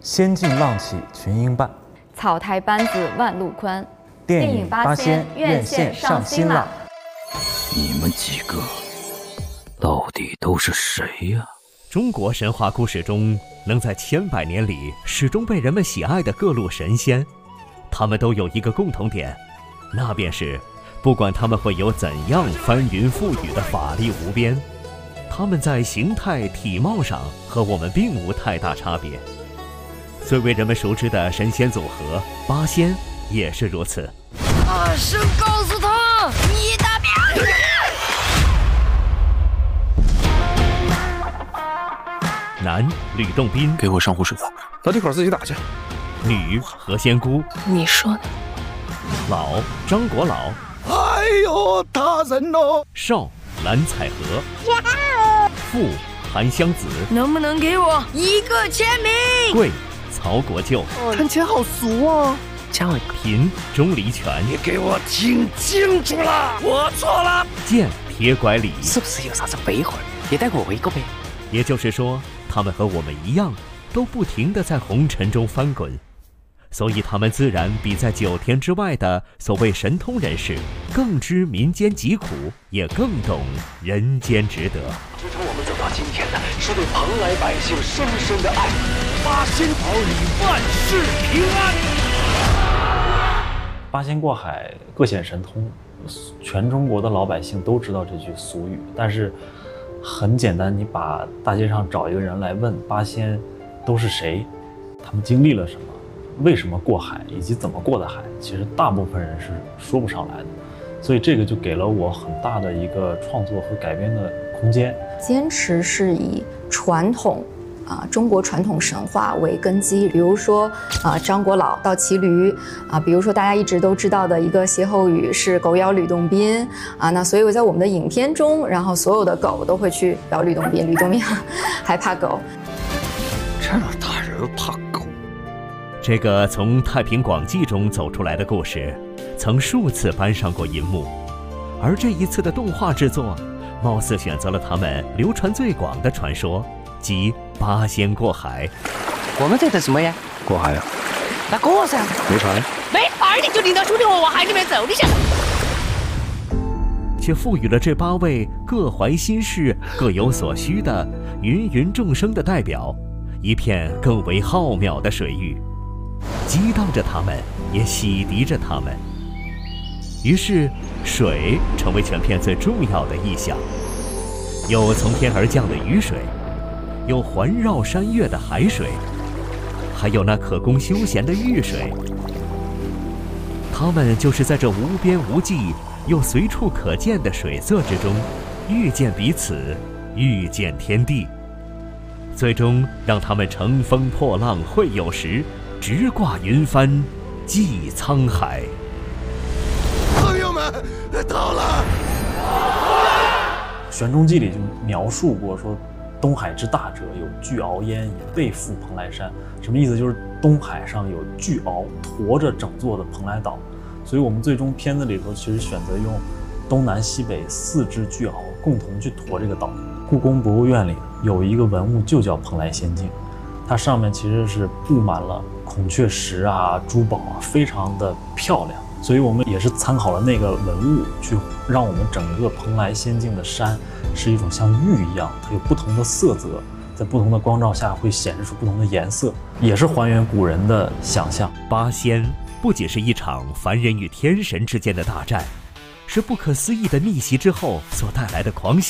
仙境浪起群英伴， 草台班子万路宽。 电影八仙院线上新了。 你们几个到底都是谁呀？ 中国神话故事中能在千百年里始终被人们喜爱的各路神仙，他们都有一个共同点，那便是不管他们会有怎样翻云覆雨的法力无边，他们在形态体貌上和我们并无太大差别。最为人们熟知的神仙组合八仙也是如此。 大声告诉他，你大便！ 男吕洞宾， 给我上壶水吧。 老弟口自己打去。 女何仙姑， 你说呢？ 老张国老， 哎呦，大人哦！ 少蓝采和，富韩湘子， 能不能给我一个签名？ 贵曹国舅， 看起来好俗啊！ 加我贫钟离权， 你给我听清楚了，我错了。 剑铁拐李， 是不是有啥子背后也带我一个呗？ 也就是说，他们和我们一样，都不停地在红尘中翻滚，所以他们自然比在9天之外的所谓神通人士更知民间疾苦，也更懂人间值得。 支撑我们走到今天的是对蓬莱百姓深深的爱。 八仙保你万事平安。 八仙过海，各显神通，全中国的老百姓都知道这句俗语，但是很简单，你把大街上找一个人来问八仙都是谁，他们经历了什么，为什么过海，以及怎么过的海，其实大部分人是说不上来的，所以这个就给了我很大的一个创作和改编的空间。 坚持是以传统中国传统神话为根基，比如说张国老倒骑驴比如说大家一直都知道的一个歇后语是狗咬吕洞宾那所以在我们的影片中，然后所有的狗都会去咬吕洞宾，吕洞宾还怕狗。 这么大人怕狗？ 这个从《太平广记》中走出来的故事，曾数次搬上过银幕，而这一次的动画制作，貌似选择了他们流传最广的传说，即八仙过海。 我们在等什么呀？ 过海呀？ 那过噻。 没船？ 没船你就领着兄弟我往海里面走，你想？ 却赋予了这8位各怀心事、各有所需的芸芸众生的代表一片更为浩渺的水域，激荡着他们，也洗涤着他们。于是，水成为全片最重要的意象，有从天而降的雨水，有环绕山岳的海水，还有那可供休闲的玉水。他们就是在这无边无际又随处可见的水色之中，遇见彼此，遇见天地，最终让他们乘风破浪会有时，直挂云帆济沧海。 朋友们，到了！ 《玄中记》里就描述过说，东海之大者，有巨鳌焉，以背负蓬莱山。什么意思？就是东海上有巨鳌驮着整座的蓬莱岛。所以我们最终片子里头其实选择用东南西北4只巨鳌共同去驮这个岛。故宫博物院里有一个文物就叫蓬莱仙境，它上面其实是布满了孔雀石珠宝非常的漂亮。所以我们也是参考了那个文物，去让我们整个蓬莱仙境的山是一种像玉一样，它有不同的色泽，在不同的光照下会显示出不同的颜色，也是还原古人的想象。 八仙不仅是一场凡人与天神之间的大战，是不可思议的逆袭之后所带来的狂喜。